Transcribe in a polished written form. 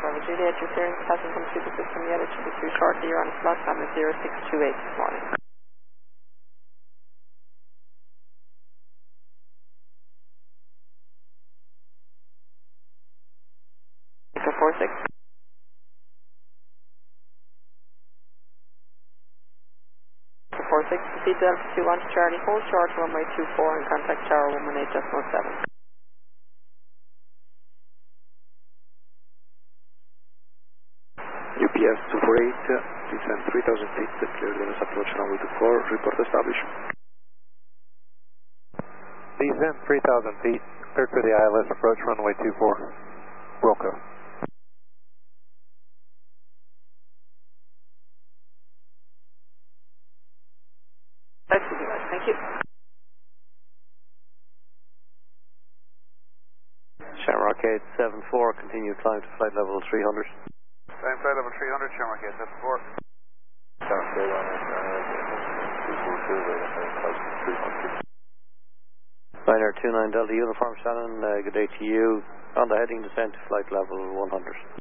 Bravo Juliet, your clearance hasn't come through the system yet. It should be through shortly. You're on a slot time of 0628 this morning. Echo 46. Echo 46, proceed to Delta 21 to Charlie, hold short runway 24 and contact tower 118.7. UPS 248, descend 3000 feet, clear Venus approach runway 24, report established. Descend 3000 feet, cleared for the ILS approach runway 24, Wilco. Thank you. Shamrock 874, continue climb to flight level 300. Climb flight level 300, Shamrock 874. Shamrock 8 Liner 29 Delta Uniform Shannon, good day to you. On the heading descent to flight level 100.